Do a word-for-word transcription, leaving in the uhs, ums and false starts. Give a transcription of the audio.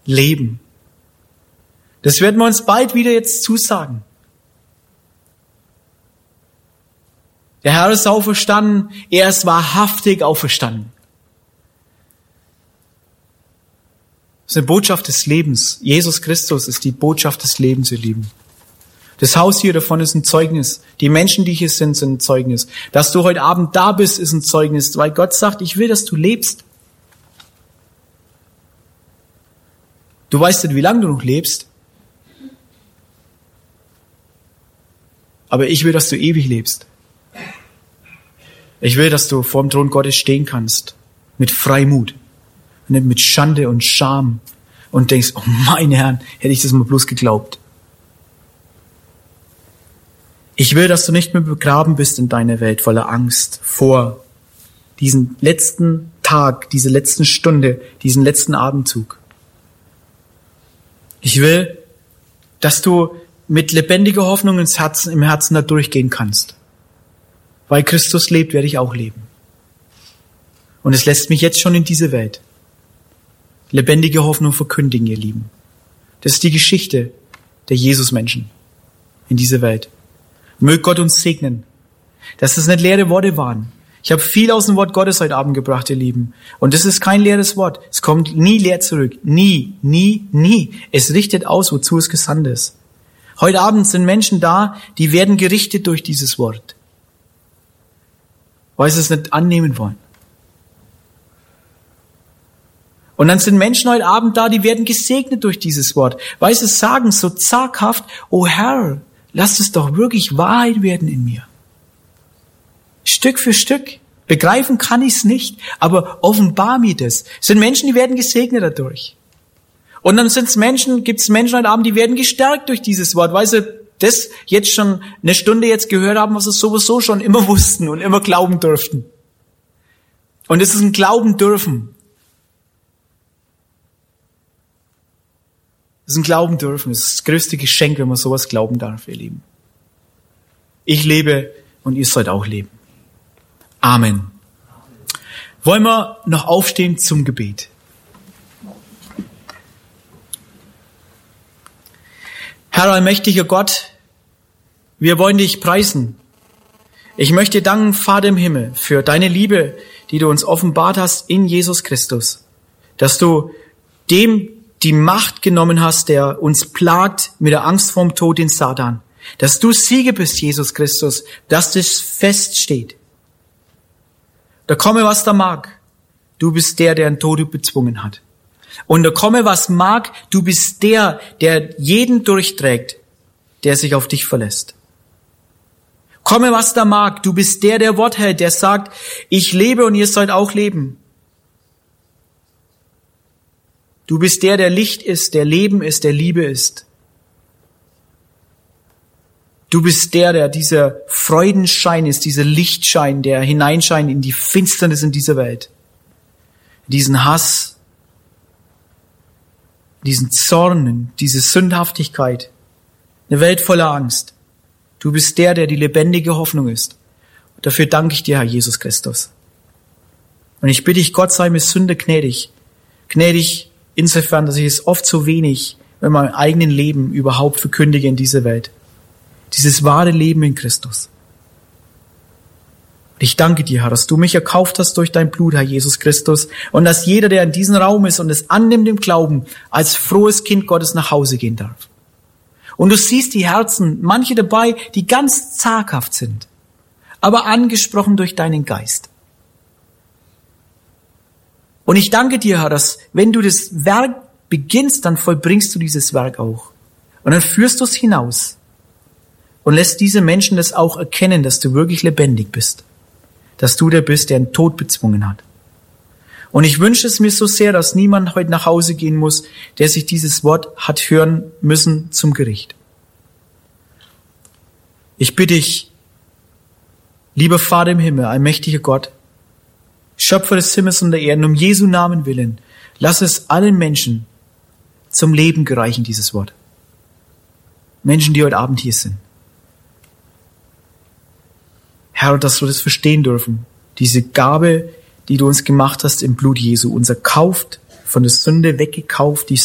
leben. Das werden wir uns bald wieder jetzt zusagen. Der Herr ist auferstanden, er ist wahrhaftig auferstanden. Das ist eine Botschaft des Lebens. Jesus Christus ist die Botschaft des Lebens, ihr Lieben. Das Haus hier davon ist ein Zeugnis. Die Menschen, die hier sind, sind ein Zeugnis. Dass du heute Abend da bist, ist ein Zeugnis, weil Gott sagt, ich will, dass du lebst. Du weißt nicht, wie lange du noch lebst. Aber ich will, dass du ewig lebst. Ich will, dass du vor dem Thron Gottes stehen kannst. Mit Freimut. Und nicht mit Schande und Scham. Und denkst, oh mein Herr, hätte ich das mal bloß geglaubt. Ich will, dass du nicht mehr begraben bist in deiner Welt voller Angst vor diesen letzten Tag, diese letzten Stunde, diesen letzten Atemzug. Ich will, dass du mit lebendiger Hoffnung ins Herzen, im Herzen da durchgehen kannst. Weil Christus lebt, werde ich auch leben. Und es lässt mich jetzt schon in diese Welt lebendige Hoffnung verkündigen, ihr Lieben. Das ist die Geschichte der Jesusmenschen in dieser Welt. Möge Gott uns segnen, dass das nicht leere Worte waren. Ich habe viel aus dem Wort Gottes heute Abend gebracht, ihr Lieben. Und das ist kein leeres Wort. Es kommt nie leer zurück. Nie, nie, nie. Es richtet aus, wozu es gesandt ist. Heute Abend sind Menschen da, die werden gerichtet durch dieses Wort, weil sie es nicht annehmen wollen. Und dann sind Menschen heute Abend da, die werden gesegnet durch dieses Wort, weil sie sagen so zaghaft, oh Herr, lass es doch wirklich Wahrheit werden in mir. Stück für Stück. Begreifen kann ich es nicht, aber offenbar mir das. Es sind Menschen, die werden gesegnet dadurch. Und dann sind es Menschen, gibt es Menschen heute Abend, die werden gestärkt durch dieses Wort, weil sie das jetzt schon eine Stunde jetzt gehört haben, was sie sowieso schon immer wussten und immer glauben durften. Und es ist ein Glauben dürfen. Es ist ein Glauben dürfen. Es ist das größte Geschenk, wenn man sowas glauben darf, ihr Lieben. Ich lebe und ihr sollt auch leben. Amen. Wollen wir noch aufstehen zum Gebet? Herr allmächtiger Gott, wir wollen dich preisen. Ich möchte danken, Vater im Himmel, für deine Liebe, die du uns offenbart hast in Jesus Christus. Dass du dem die Macht genommen hast, der uns plagt mit der Angst vorm Tod, den Satan. Dass du Sieger bist, Jesus Christus, dass das feststeht. Da komme, was da mag. Du bist der, der den Tod bezwungen hat. Und da komme, was mag, du bist der, der jeden durchträgt, der sich auf dich verlässt. Komme, was da mag, du bist der, der Wort hält, der sagt, ich lebe und ihr sollt auch leben. Du bist der, der Licht ist, der Leben ist, der Liebe ist. Du bist der, der dieser Freudenschein ist, dieser Lichtschein, der hineinscheint in die Finsternis in dieser Welt. Diesen Hass, diesen Zorn, diese Sündhaftigkeit. Eine Welt voller Angst. Du bist der, der die lebendige Hoffnung ist. Und dafür danke ich dir, Herr Jesus Christus. Und ich bitte dich, Gott sei mir Sünde gnädig. Gnädig insofern, dass ich es oft so wenig in meinem eigenen Leben überhaupt verkündige in dieser Welt. Dieses wahre Leben in Christus. Und ich danke dir, Herr, dass du mich erkauft hast durch dein Blut, Herr Jesus Christus, und dass jeder, der in diesem Raum ist und es annimmt im Glauben, als frohes Kind Gottes nach Hause gehen darf. Und du siehst die Herzen, manche dabei, die ganz zaghaft sind, aber angesprochen durch deinen Geist. Und ich danke dir, Herr, dass wenn du das Werk beginnst, dann vollbringst du dieses Werk auch. Und dann führst du es hinaus und lässt diese Menschen das auch erkennen, dass du wirklich lebendig bist. Dass du der bist, der den Tod bezwungen hat. Und ich wünsche es mir so sehr, dass niemand heute nach Hause gehen muss, der sich dieses Wort hat hören müssen zum Gericht. Ich bitte dich, lieber Vater im Himmel, allmächtiger Gott, Schöpfer des Himmels und der Erden, um Jesu Namen willen, lass es allen Menschen zum Leben gereichen, dieses Wort. Menschen, die heute Abend hier sind. Herr, dass wir das verstehen dürfen, diese Gabe, die du uns gemacht hast im Blut Jesu, uns erkauft, von der Sünde weggekauft, die